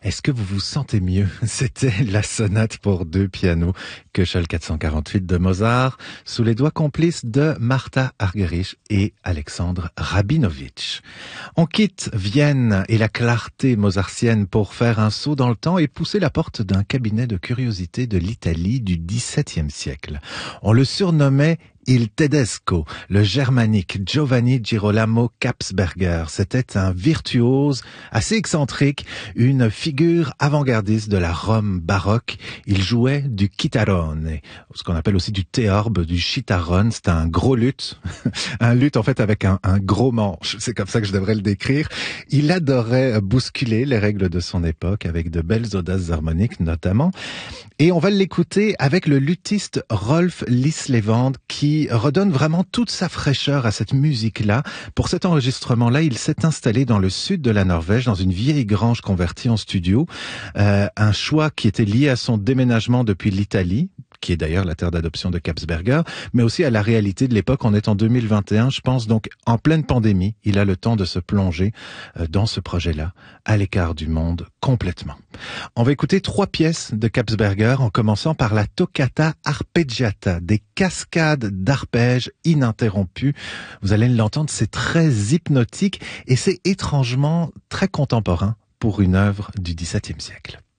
Est-ce que vous vous sentez mieux? C'était la sonate pour deux pianos, Köchel 448 de Mozart, sous les doigts complices de Martha Argerich et Alexandre Rabinovitch. On quitte Vienne et la clarté mozartienne pour faire un saut dans le temps et pousser la porte d'un cabinet de curiosité de l'Italie du XVIIe siècle. On le surnommait Il Tedesco, le germanique Giovanni Girolamo Kapsberger. C'était un virtuose assez excentrique, une figure avant-gardiste de la Rome baroque. Il jouait du chitarrone, ce qu'on appelle aussi du théorbe, du chitarrone. C'est un gros luth, un luth en fait avec un gros manche. C'est comme ça que je devrais le décrire. Il adorait bousculer les règles de son époque avec de belles audaces harmoniques notamment. Et on va l'écouter avec le luthiste Rolf Lislevand qui redonne vraiment toute sa fraîcheur à cette musique-là. Pour cet enregistrement-là, il s'est installé dans le sud de la Norvège, dans une vieille grange convertie en studio. Un choix qui était lié à son déménagement depuis l'Italie, qui est d'ailleurs la terre d'adoption de Kapsberger, mais aussi à la réalité de l'époque. On est en 2021, je pense, donc en pleine pandémie. Il a le temps de se plonger dans ce projet-là, à l'écart du monde, complètement. On va écouter 3 pièces de Kapsberger, en commençant par la Toccata Arpeggiata, des cascades d'arpèges ininterrompues. Vous allez l'entendre, c'est très hypnotique et c'est étrangement très contemporain pour une œuvre du XVIIe siècle.